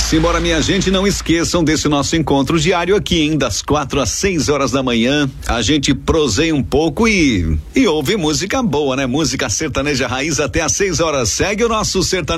Simbora, minha gente, não esqueçam desse nosso encontro diário aqui, hein? Das 4 às 6 horas da manhã, a gente proseia um pouco e ouve música boa, né? Música sertaneja raiz até às 6 horas. Segue o nosso sertanejo